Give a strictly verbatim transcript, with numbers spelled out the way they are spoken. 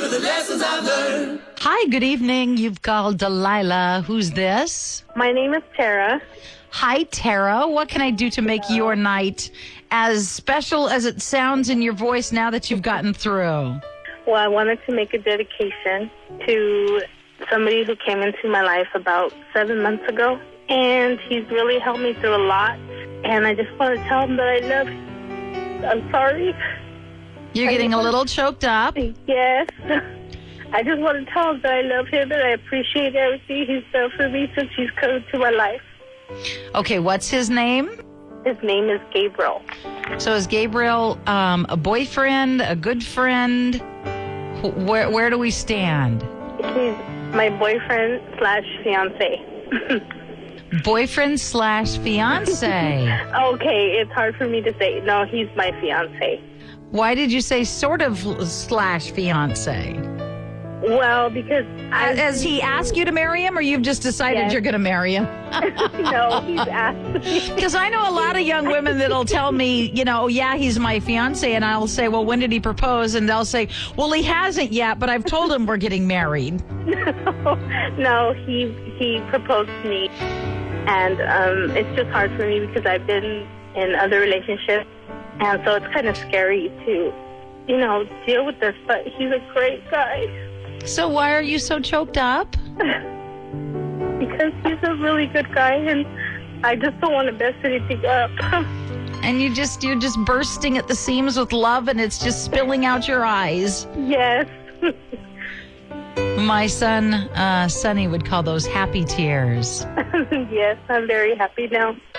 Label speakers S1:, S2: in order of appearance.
S1: the lessons I've learned.
S2: Hi, good evening. You've called Delilah. Who's this?
S3: My name is Tara.
S2: Hi, Tara. What can I do to make your night as special as it sounds in your voice now that you've gotten through?
S3: Well, I wanted to make a dedication to somebody who came into my life about seven months ago. And he's really helped me through a lot. And I just want to tell him that I love him. I'm sorry.
S2: You're getting a little choked up.
S3: Yes. I just want to tell him that I love him and I appreciate everything he's done for me since he's come into my life.
S2: Okay, what's his name?
S3: His name is Gabriel.
S2: So is Gabriel um, a boyfriend, a good friend? Wh- Where where do we stand?
S3: He's my boyfriend slash fiance.
S2: Boyfriend slash fiance.
S3: Okay, it's hard for me to say. No, he's my fiance.
S2: Why did you say sort of slash fiance?
S3: Well, because I...
S2: Has he asked you to marry him, or you've just decided
S3: Yes.
S2: you're going to marry him?
S3: No, he's asked me.
S2: Because I know a lot of young women that'll tell me, you know, yeah, he's my fiance, and I'll say, well, when did he propose? And they'll say, well, he hasn't yet, but I've told him we're getting married.
S3: No, he he proposed to me, and um, it's just hard for me because I've been in other relationships, and so it's kind of scary to, you know, deal with this. But he's a great guy
S2: So why are you so choked up?
S3: because he's a really good guy, and I just don't want to mess anything up.
S2: And you just you're just bursting at the seams with love, and it's just spilling out your eyes.
S3: Yes.
S2: My son, uh, Sonny, would call those happy tears.
S3: Yes, I'm very happy now.